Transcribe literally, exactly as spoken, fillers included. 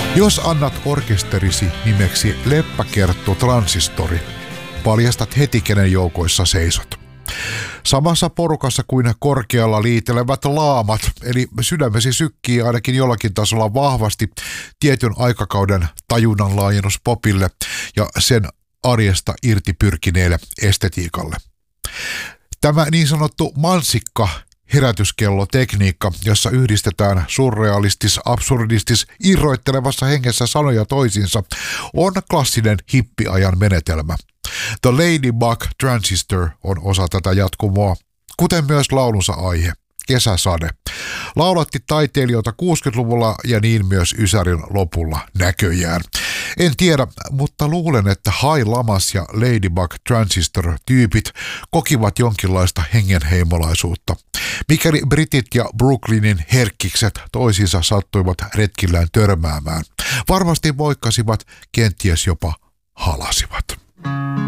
Jos annat orkesterisi nimeksi Leppäkerttu Transistori, paljastat heti kenen joukoissa seisot. Samassa porukassa kuin korkealla liitelevät laamat, eli sydämesi sykkii ainakin jollakin tasolla vahvasti tietyn aikakauden tajunnan laajennus popille ja sen arjesta irti pyrkineelle estetiikalle. Tämä niin sanottu mansikka herätyskellotekniikka, jossa yhdistetään surrealistis, absurdistis, irroittelevassa hengessä sanoja toisiinsa, on klassinen hippiajan menetelmä. The Ladybug Transistor on osa tätä jatkumoa, kuten myös laulunsa aihe, kesäsade. Laulatti taiteilijoita kuusikymmentäluvulla ja niin myös Ysärin lopulla näköjään. En tiedä, mutta luulen, että High Lamas ja Ladybug Transistor-tyypit kokivat jonkinlaista hengenheimolaisuutta. Mikäli britit ja Brooklynin herkkikset toisiinsa sattuivat retkillään törmäämään, varmasti moikkasivat, kenties jopa halasivat.